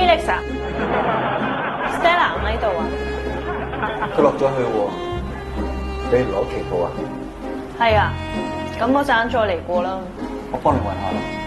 Felix 啊 ，Stella 唔喺度啊？ 佢落咗去喎，你唔攞旗號啊？ 係啊，咁嗰陣再嚟過啦。 我幫你揾下啦。